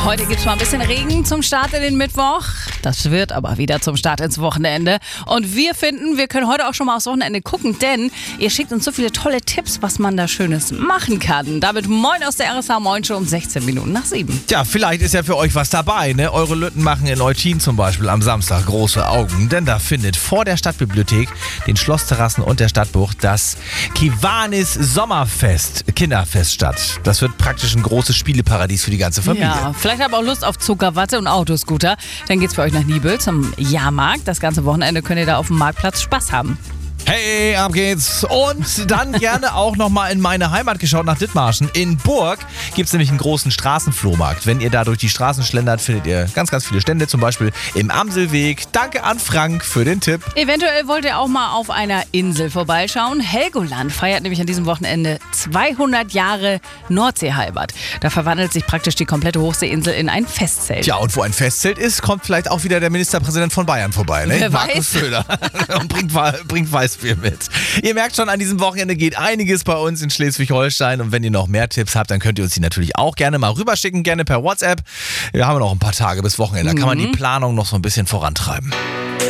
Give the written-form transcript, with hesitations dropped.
Heute gibt es mal ein bisschen Regen zum Start in den Mittwoch. Das wird aber wieder zum Start ins Wochenende. Und wir finden, wir können heute auch schon mal aufs Wochenende gucken, denn ihr schickt uns so viele tolle Tipps, was man da Schönes machen kann. Damit moin aus der RSH Moin Show um 16 Minuten nach 7. Ja, vielleicht ist ja für euch was dabei, ne? Eure Lütten machen in Eutin zum Beispiel am Samstag große Augen, denn da findet vor der Stadtbibliothek, den Schlossterrassen und der Stadtbucht das Kiwanis Sommerfest, Kinderfest statt. Das wird praktisch ein großes Spieleparadies für die ganze Familie. Ja, vielleicht habt ihr auch Lust auf Zuckerwatte und Autoscooter. Dann geht's für euch nach Nibel zum Jahrmarkt. Das ganze Wochenende könnt ihr da auf dem Marktplatz Spaß haben. Hey, ab geht's. Und dann gerne auch nochmal in meine Heimat geschaut, nach Dithmarschen. In Burg gibt's nämlich einen großen Straßenflohmarkt. Wenn ihr da durch die Straßen schlendert, findet ihr ganz, ganz viele Stände, zum Beispiel im Amselweg. Danke an Frank für den Tipp. Eventuell wollt ihr auch mal auf einer Insel vorbeischauen. Helgoland feiert nämlich an diesem Wochenende 200 Jahre Nordseeheimat. Da verwandelt sich praktisch die komplette Hochseeinsel in ein Festzelt. Tja, und wo ein Festzelt ist, kommt vielleicht auch wieder der Ministerpräsident von Bayern vorbei, ne? Wer Markus weiß. Söder. Und bringt Weißbier mit. Ihr merkt schon, an diesem Wochenende geht einiges bei uns in Schleswig-Holstein. Und wenn ihr noch mehr Tipps habt, dann könnt ihr uns die natürlich auch gerne mal rüberschicken, gerne per WhatsApp. Wir haben noch ein paar Tage bis Wochenende. Da kann man die Planung noch so ein bisschen vorantreiben.